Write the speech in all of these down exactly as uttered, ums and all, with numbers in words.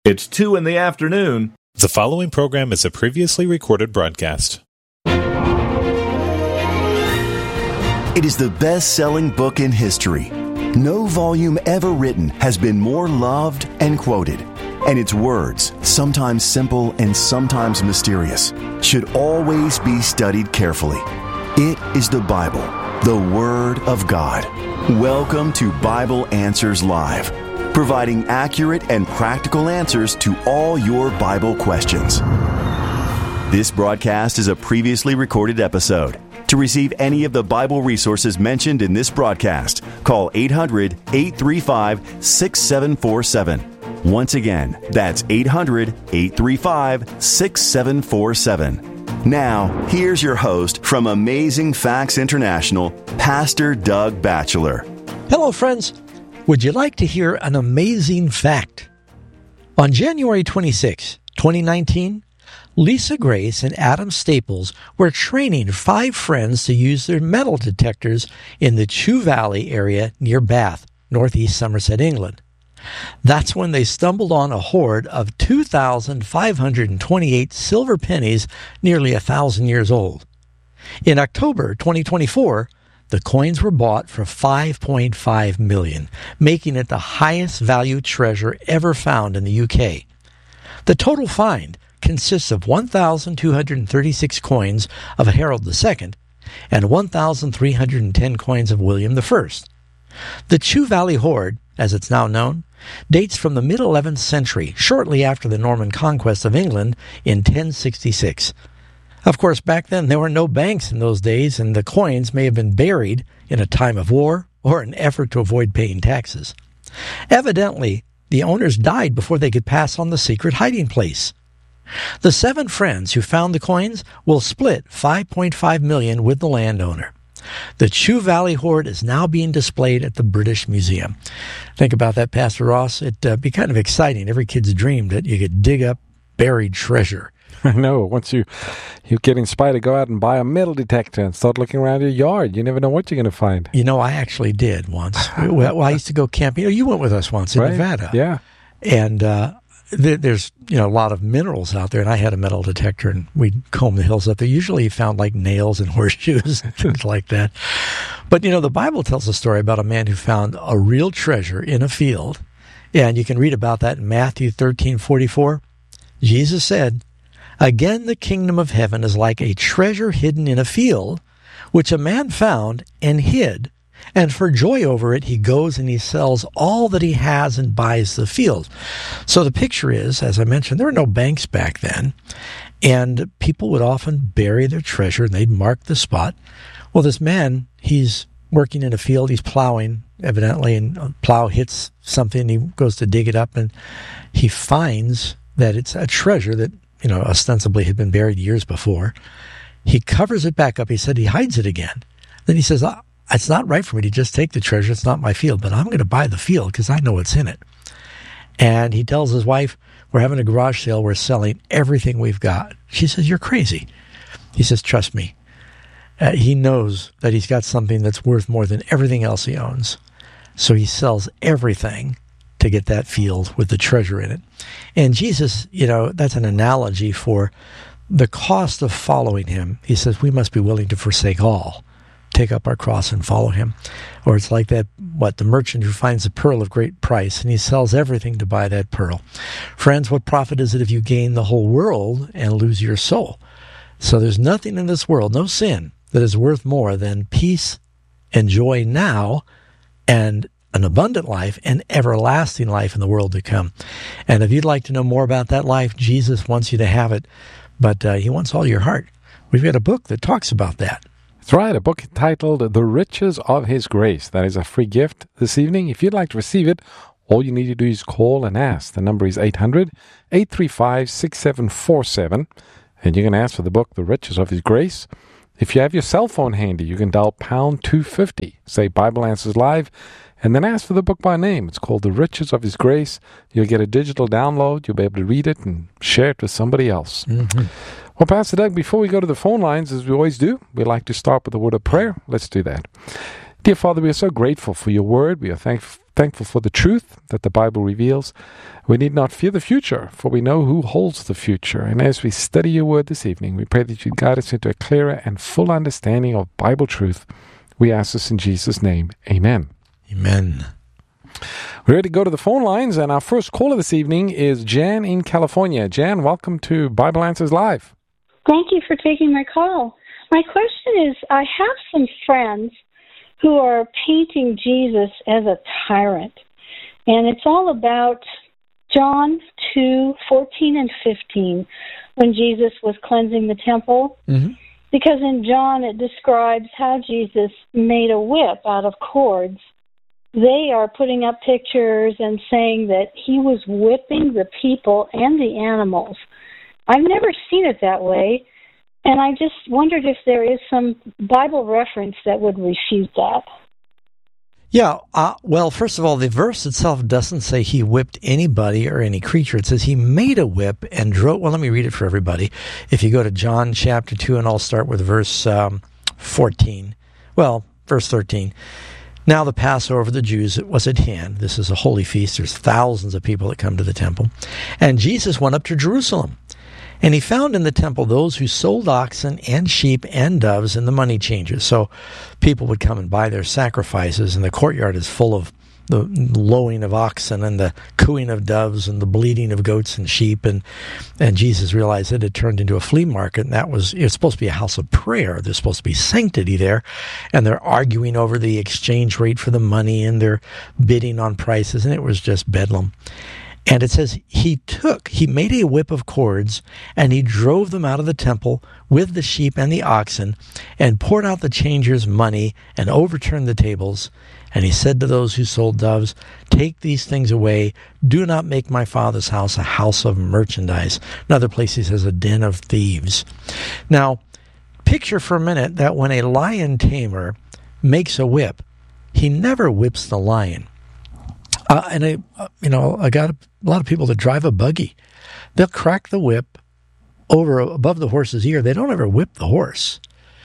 It's two in the afternoon. The following program is a previously recorded broadcast. It is the best-selling book in history. No volume ever written has been more loved and quoted. And its words, sometimes simple and sometimes mysterious, should always be studied carefully. It is the Bible, the Word of God. Welcome to Bible Answers Live, providing accurate and practical answers to all your Bible questions. This broadcast is a previously recorded episode. To receive any of the Bible resources mentioned in this broadcast, call eight hundred, eight three five, six seven four seven. Once again, that's eight hundred, eight three five, six seven four seven. Now, here's your host from Amazing Facts International, Pastor Doug Batchelor. Hello, friends. Would you like to hear an amazing fact? On January twenty-sixth, twenty nineteen, Lisa Grace and Adam Staples were training five friends to use their metal detectors in the Chew Valley area near Bath, northeast Somerset, England. That's when they stumbled on a hoard of two thousand five hundred twenty-eight silver pennies, nearly a thousand years old. In October twenty twenty-four, the coins were bought for five point five million dollars, making it the highest value treasure ever found in the U K. The total find consists of one thousand two hundred thirty-six coins of Harold the Second and one thousand three hundred ten coins of William the First. The Chew Valley hoard, as it's now known, dates from the mid-eleventh century, shortly after the Norman conquest of England in ten sixty-six. Of course, back then there were no banks in those days, and the coins may have been buried in a time of war or an effort to avoid paying taxes. Evidently, the owners died before they could pass on the secret hiding place. The seven friends who found the coins will split five point five million dollars with the landowner. The Chew Valley hoard is now being displayed at the British Museum. Think about that, Pastor Ross. It'd uh, be kind of exciting. Every kid's dream that you could dig up buried treasure. I know. Once you, you get inspired to go out and buy a metal detector and start looking around your yard, you never know what you're going to find. You know, I actually did once. well, I used to go camping. You know, you went with us once in right? Nevada. Yeah. And uh, th- there's, you know, a lot of minerals out there, and I had a metal detector, and we'd comb the hills up there. Usually you found, like, nails and horseshoes and things like that. But, you know, the Bible tells a story about a man who found a real treasure in a field, and you can read about that in Matthew thirteen forty-four. Jesus said, "Again, the kingdom of heaven is like a treasure hidden in a field, which a man found and hid. And for joy over it, he goes and he sells all that he has and buys the field." So the picture is, as I mentioned, there were no banks back then. And people would often bury their treasure, and they'd mark the spot. Well, this man, he's working in a field, he's plowing, evidently, and a plow hits something, he goes to dig it up, and he finds that it's a treasure that, you know, ostensibly had been buried years before. He covers it back up. He said he hides it again. Then he says, oh, it's not right for me to just take the treasure. It's not my field, but I'm going to buy the field because I know what's in it. And he tells his wife, we're having a garage sale. We're selling everything we've got. She says, you're crazy. He says, trust me. Uh, he knows that he's got something that's worth more than everything else he owns. So he sells everything to get that field with the treasure in it. And Jesus, you know, that's an analogy for the cost of following him. He says we must be willing to forsake all, take up our cross and follow him. Or it's like that, what, the merchant who finds a pearl of great price, and he sells everything to buy that pearl. Friends, what profit is it if you gain the whole world and lose your soul? So there's nothing in this world, no sin, that is worth more than peace and joy now and an abundant life and everlasting life in the world to come. And if you'd like to know more about that life, Jesus wants you to have it, but uh, he wants all your heart. We've got a book that talks about that. That's right, a book titled The Riches of His Grace. That is a free gift this evening. If you'd like to receive it, all you need to do is call and ask. The number is eight hundred, eight three five, six seven four seven, and you can ask for the book, The Riches of His Grace. If you have your cell phone handy, you can dial pound two fifty, say Bible Answers Live, and then ask for the book by name. It's called The Riches of His Grace. You'll get a digital download. You'll be able to read it and share it with somebody else. Mm-hmm. Well, Pastor Doug, before we go to the phone lines, as we always do, we like to start with a word of prayer. Let's do that. Dear Father, we are so grateful for your word. We are thank- thankful for the truth that the Bible reveals. We need not fear the future, for we know who holds the future. And as we study your word this evening, we pray that you guide us into a clearer and full understanding of Bible truth. We ask this in Jesus' name. Amen. Amen. We're ready to go to the phone lines, and our first caller this evening is Jan in California. Jan, welcome to Bible Answers Live. Thank you for taking my call. My question is, I have some friends who are painting Jesus as a tyrant, and it's all about John two fourteen and fifteen, when Jesus was cleansing the temple. Mm-hmm. Because in John it describes how Jesus made a whip out of cords. They are putting up pictures and saying that he was whipping the people and the animals. I've never seen it that way, and I just wondered if there is some Bible reference that would refute that. Yeah, uh, well, first of all, the verse itself doesn't say he whipped anybody or any creature. It says he made a whip and drove. Well, let me read it for everybody. If you go to John chapter two, and I'll start with verse um, fourteen. Well, verse thirteen. Now the Passover of the Jews was at hand. This is a holy feast. There's thousands of people that come to the temple. And Jesus went up to Jerusalem. And he found in the temple those who sold oxen and sheep and doves and the money changers. So people would come and buy their sacrifices, and the courtyard is full of the lowing of oxen and the cooing of doves and the bleating of goats and sheep. And and Jesus realized it had turned into a flea market, and that was, it's supposed to be a house of prayer. There's supposed to be sanctity there. And they're arguing over the exchange rate for the money, and they're bidding on prices, and it was just bedlam. And it says he took, he made a whip of cords, and he drove them out of the temple with the sheep and the oxen, and poured out the changers' money, and overturned the tables. And he said to those who sold doves, "Take these things away. Do not make my Father's house a house of merchandise." Another place he says, a den of thieves. Now, picture for a minute that when a lion tamer makes a whip, he never whips the lion. Uh, and, I, uh, you know, I got a lot of people that drive a buggy. They'll crack the whip over above the horse's ear. They don't ever whip the horse.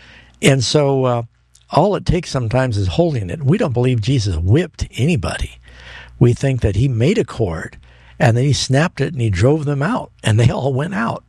And so uh, all it takes sometimes is holding it. We don't believe Jesus whipped anybody. We think that he made a cord, and then he snapped it, and he drove them out, and they all went out.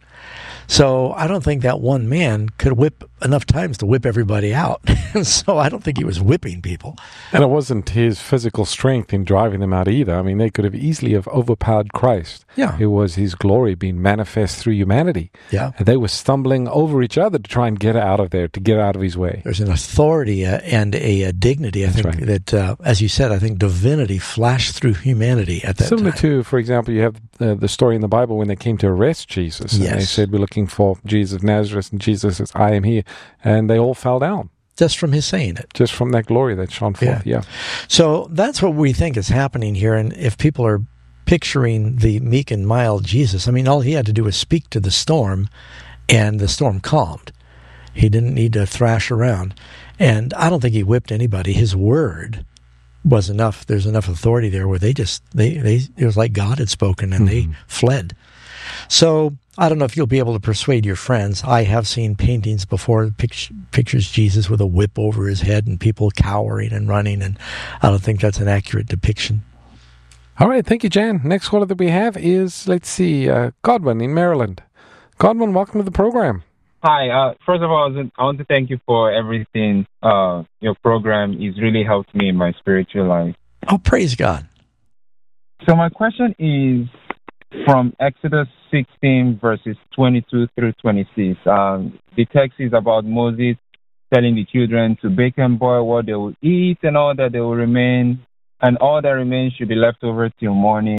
So I don't think that one man could whip enough times to whip everybody out. So I don't think he was whipping people. And it wasn't his physical strength in driving them out either. I mean, they could have easily have overpowered Christ. Yeah. It was his glory being manifest through humanity. Yeah. And they were stumbling over each other to try and get out of there, to get out of his way. There's an authority uh, and a, a dignity, I That's think, right. that, uh, as you said, I think divinity flashed through humanity at that Similar time. to, for example, you have uh, the story in the Bible when they came to arrest Jesus. And Yes. they said, "We're looking for Jesus of Nazareth," and Jesus says, "I am here." And they all fell down. Just from his saying it. Just from that glory that shone forth, yeah. So that's what we think is happening here. And if people are picturing the meek and mild Jesus, I mean, all he had to do was speak to the storm, and the storm calmed. He didn't need to thrash around. And I don't think he whipped anybody. His word was enough. There's enough authority there where they just, they, they it was like God had spoken, and mm-hmm. they fled. So I don't know if you'll be able to persuade your friends. I have seen paintings before, picture, pictures Jesus with a whip over his head and people cowering and running, and I don't think that's an accurate depiction. All right, thank you, Jan. Next caller that we have is, let's see, uh, Godwin in Maryland. Godwin, welcome to the program. Hi. Uh, first of all, I want to thank you for everything. Uh, your program has really helped me in my spiritual life. Oh, praise God. So my question is from Exodus sixteen, verses twenty-two through twenty-six. Um, the text is about Moses telling the children to bake and boil what they will eat, and all that they will remain, and all that remains should be left over till morning.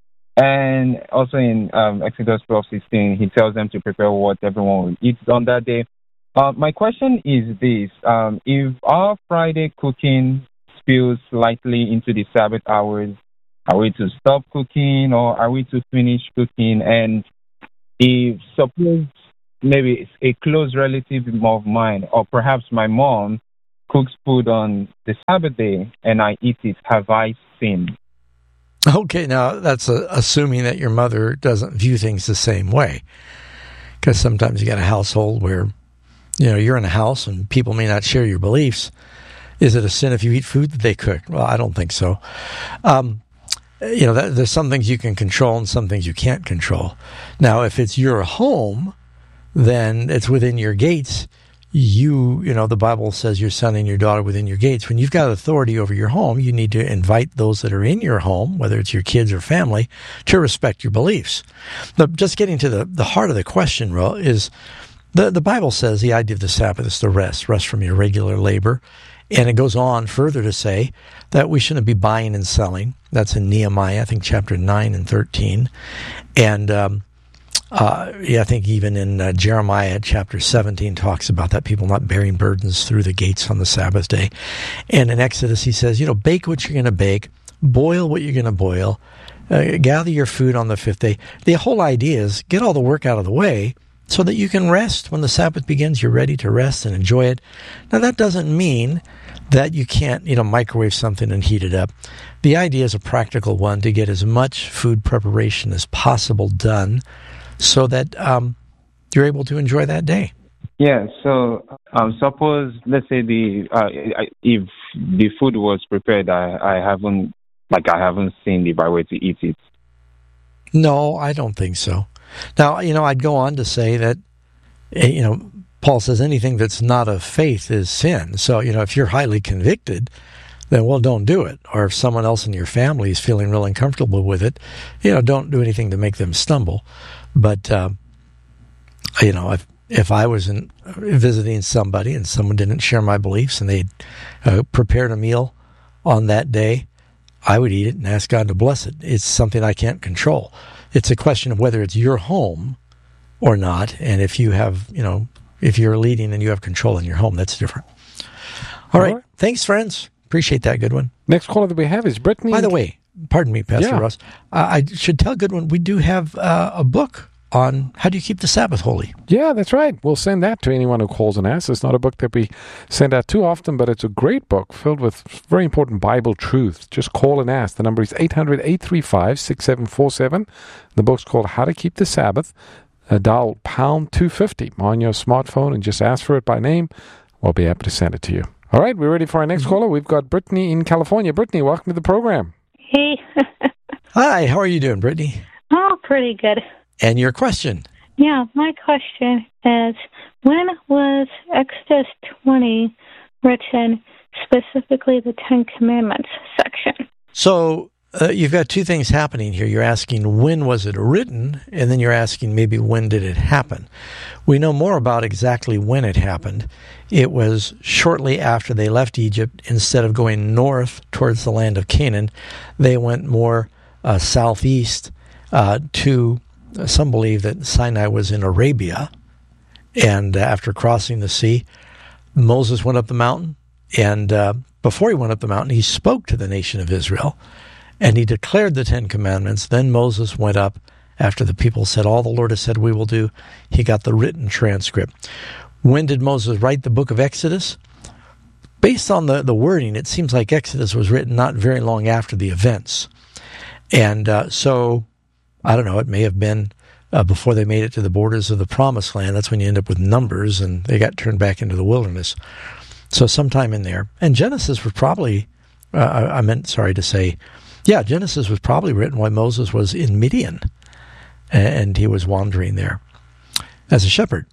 And also in um, Exodus twelve sixteen, he tells them to prepare what everyone will eat on that day. Uh, my question is this. Um, if our Friday cooking spills slightly into the Sabbath hours, are we to stop cooking, or are we to finish cooking? And if, suppose, maybe a close relative of mine, or perhaps my mom, cooks food on the Sabbath day and I eat it, have I sinned? Okay, now that's uh, assuming that your mother doesn't view things the same way. Because sometimes you got a household where, you know, you're in a house and people may not share your beliefs. Is it a sin if you eat food that they cook? Well, I don't think so. Um, you know, that, there's some things you can control and some things you can't control. Now, if it's your home, then it's within your gates. You, you know, the Bible says your son and your daughter within your gates. When you've got authority over your home, you need to invite those that are in your home, whether it's your kids or family, to respect your beliefs. But just getting to the, the heart of the question, Ro, is the, the Bible says the idea of the Sabbath is to rest, rest from your regular labor. And it goes on further to say that we shouldn't be buying and selling. That's in Nehemiah, I think, chapter nine and thirteen. And, um, Uh, yeah, I think even in uh, Jeremiah chapter seventeen talks about that, people not bearing burdens through the gates on the Sabbath day. And in Exodus, he says, you know, bake what you're going to bake, boil what you're going to boil, uh, gather your food on the fifth day. The whole idea is get all the work out of the way so that you can rest. When the Sabbath begins, you're ready to rest and enjoy it. Now, that doesn't mean that you can't, you know, microwave something and heat it up. The idea is a practical one, to get as much food preparation as possible done so that um, you're able to enjoy that day. Yeah, so um, suppose, let's say the uh, if the food was prepared, I, I haven't, like I haven't seen the right way to eat it. No, I don't think so. Now, you know, I'd go on to say that, you know, Paul says anything that's not of faith is sin. So, you know, if you're highly convicted, then, well, don't do it. Or if someone else in your family is feeling real uncomfortable with it, you know, don't do anything to make them stumble. But, uh, you know, if if I was in, visiting somebody and someone didn't share my beliefs and they'd uh, prepared a meal on that day, I would eat it and ask God to bless it. It's something I can't control. It's a question of whether it's your home or not. And if you have, you know, if you're leading and you have control in your home, that's different. All, All right. right. Thanks, friends. Appreciate that, Goodwin. Next caller that we have is Brittany. By the way, pardon me, Pastor yeah. Ross. Uh, I should tell Goodwin we do have uh, a book on how do you keep the Sabbath holy. Yeah, that's right. We'll send that to anyone who calls and asks. It's not a book that we send out too often, but it's a great book filled with very important Bible truths. Just call and ask. The number is eight hundred, eight three five, six seven four seven. The book's called How to Keep the Sabbath. Uh, dial pound two fifty on your smartphone and just ask for it by name. We'll be able to send it to you. All right, we're ready for our next caller. We've got Brittany in California. Brittany, welcome to the program. Hey. Hi, how are you doing, Brittany? Oh, pretty good. And your question? Yeah, my question is, when was Exodus twenty written, specifically the Ten Commandments section? So uh, you've got two things happening here. You're asking when was it written, and then you're asking maybe when did it happen. We know more about exactly when it happened. It was shortly after they left Egypt. Instead of going north towards the land of Canaan, they went more uh, southeast uh, to, uh, some believe that Sinai was in Arabia. And uh, after crossing the sea, Moses went up the mountain. And uh, before he went up the mountain, he spoke to the nation of Israel. And he declared the Ten Commandments. Then Moses went up after the people said, all the Lord has said we will do. He got the written transcript. When did Moses write the book of Exodus? Based on the, the wording, it seems like Exodus was written not very long after the events. And uh, so, I don't know, it may have been uh, before they made it to the borders of the Promised Land. That's when you end up with Numbers, and they got turned back into the wilderness. So sometime in there. And Genesis was probably, uh, I, I meant, sorry to say, yeah, Genesis was probably written while Moses was in Midian, and he was wandering there as a shepherd.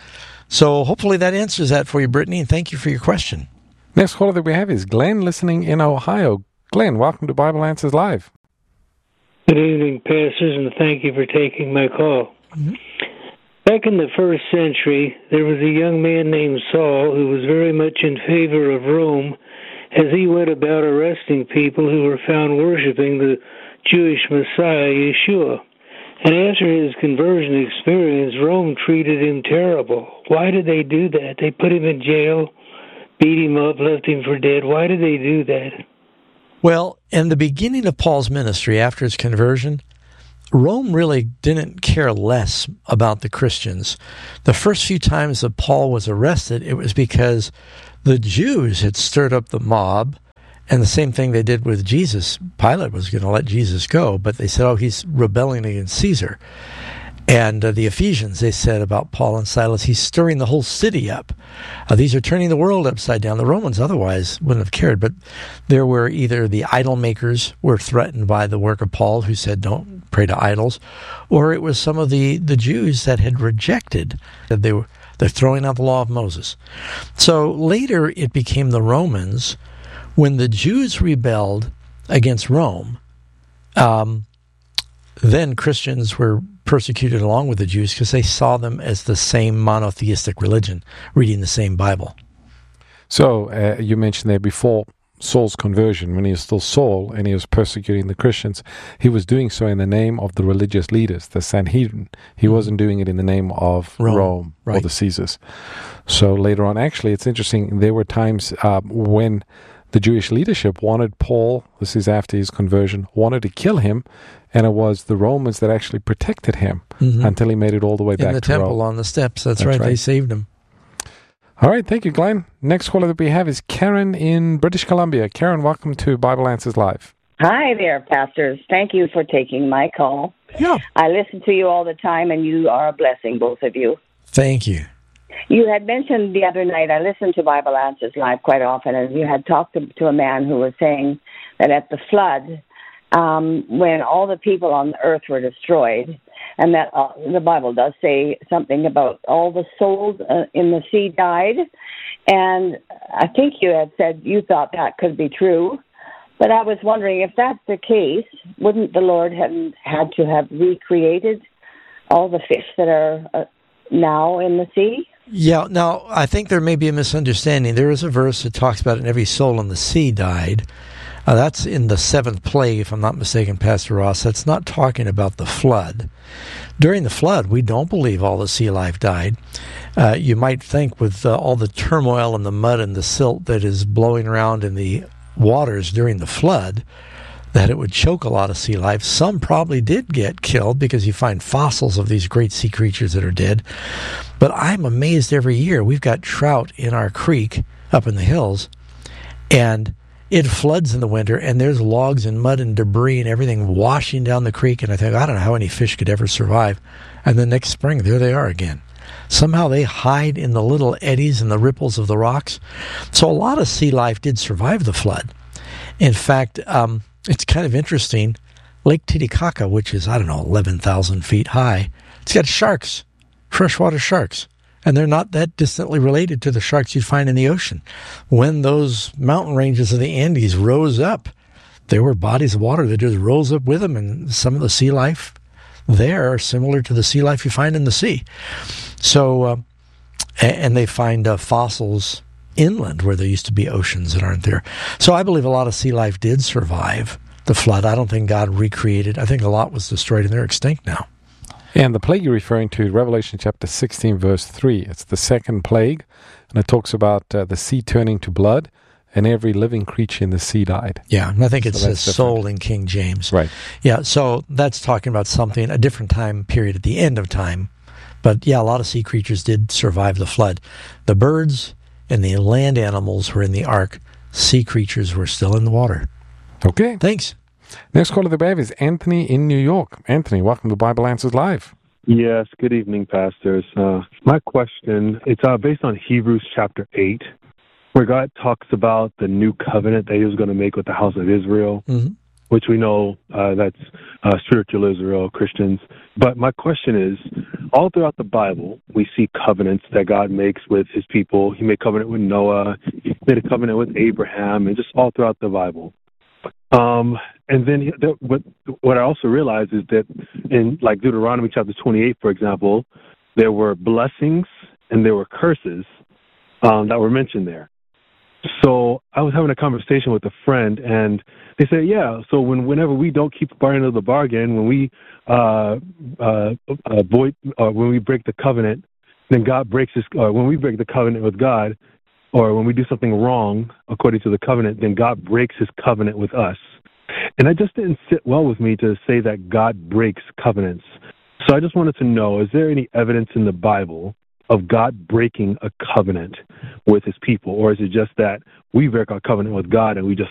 So hopefully that answers that for you, Brittany, and thank you for your question. Next caller that we have is Glenn, listening in Ohio. Glenn, welcome to Bible Answers Live. Good evening, pastors, and thank you for taking my call. Mm-hmm. Back in the first century, there was a young man named Saul who was very much in favor of Rome as he went about arresting people who were found worshiping the Jewish Messiah, Yeshua. And after his conversion experience, Rome treated him terrible. Why did they do that? They put him in jail, beat him up, left him for dead. Why did they do that? Well, in the beginning of Paul's ministry, after his conversion, Rome really didn't care less about the Christians. The first few times that Paul was arrested, it was because the Jews had stirred up the mob, and the same thing they did with Jesus. Pilate was going to let Jesus go, but they said, oh, he's rebelling against Caesar. And uh, the Ephesians, they said about Paul and Silas, he's stirring the whole city up. Uh, these are turning the world upside down. The Romans otherwise wouldn't have cared, but there were either the idol makers were threatened by the work of Paul, who said don't pray to idols, or it was some of the, the Jews that had rejected, that they were they're throwing out the law of Moses. So later it became the Romans. When the Jews rebelled against Rome, um, then Christians were persecuted along with the Jews because they saw them as the same monotheistic religion, reading the same Bible. So uh, you mentioned there before Saul's conversion, when he was still Saul and he was persecuting the Christians, he was doing so in the name of the religious leaders, the Sanhedrin. He mm-hmm. wasn't doing it in the name of Rome, Rome right. or the Caesars. So later on, actually, it's interesting, there were times uh, when the Jewish leadership wanted Paul, this is after his conversion, wanted to kill him, and it was the Romans that actually protected him mm-hmm. until he made it all the way in back to the temple Rome. On the steps. That's, That's right. right. They saved him. All right. Thank you, Glenn. Next caller that we have is Karen in British Columbia. Karen, welcome to Bible Answers Live. Hi there, pastors. Thank you for taking my call. Yeah. I listen to you all the time, and you are a blessing, both of you. Thank you. You had mentioned the other night, I listen to Bible Answers Live quite often, and you had talked to, to a man who was saying that at the flood, um, when all the people on the earth were destroyed, and that uh, the Bible does say something about all the souls uh, in the sea died, and I think you had said you thought that could be true, but I was wondering if that's the case, wouldn't the Lord have had to have recreated all the fish that are uh, now in the sea? Yeah, now, I think there may be a misunderstanding. There is a verse that talks about it, and every soul in the sea died. Uh, that's in the seventh plague, if I'm not mistaken, Pastor Ross. That's not talking about the flood. During the flood, we don't believe all the sea life died. Uh, you might think with uh, all the turmoil and the mud and the silt that is blowing around in the waters during the flood, that it would choke a lot of sea life. Some probably did get killed because you find fossils of these great sea creatures that are dead. But I'm amazed every year. We've got trout in our creek up in the hills, and it floods in the winter, and there's logs and mud and debris and everything washing down the creek, and I think, I don't know how any fish could ever survive. And the next spring, there they are again. Somehow they hide in the little eddies and the ripples of the rocks. So a lot of sea life did survive the flood. In fact, um, it's kind of interesting. Lake Titicaca, which is, I don't know, eleven thousand feet high, it's got sharks, freshwater sharks. And they're not that distantly related to the sharks you'd find in the ocean. When those mountain ranges of the Andes rose up, there were bodies of water that just rose up with them, and some of the sea life there are similar to the sea life you find in the sea. So, uh, and they find uh, fossils inland where there used to be oceans that aren't there. So I believe a lot of sea life did survive the flood. I don't think God recreated. I think a lot was destroyed, and they're extinct now. And the plague you're referring to, Revelation chapter sixteen, verse three. It's the second plague, and it talks about uh, the sea turning to blood, and every living creature in the sea died. Yeah, and I think it so says soul in King James. Right. Yeah, so that's talking about something, a different time period at the end of time. But yeah, a lot of sea creatures did survive the flood. The birds and the land animals were in the ark. Sea creatures were still in the water. Okay. Thanks. Next caller that we have is Anthony in New York. Anthony, welcome to Bible Answers Live. Yes, good evening, pastors. Uh, my question, it's uh, based on Hebrews chapter eight, where God talks about the new covenant that he was going to make with the house of Israel, mm-hmm. which we know uh, that's uh, spiritual Israel, Christians. But my question is, all throughout the Bible, we see covenants that God makes with his people. He made covenant with Noah, he made a covenant with Abraham, and just all throughout the Bible. Um, and then the, what, what I also realized is that in like Deuteronomy chapter twenty-eight, for example, there were blessings and there were curses um, that were mentioned there. So I was having a conversation with a friend, and they said, yeah, so when whenever we don't keep our end of the bargain, when we uh, uh, uh, void, uh, when we break the covenant, then God breaks his, uh, when we break the covenant with God, or when we do something wrong according to the covenant, then God breaks his covenant with us. And that just didn't sit well with me to say that God breaks covenants. So I just wanted to know, is there any evidence in the Bible of God breaking a covenant with his people? Or is it just that we break our covenant with God and we just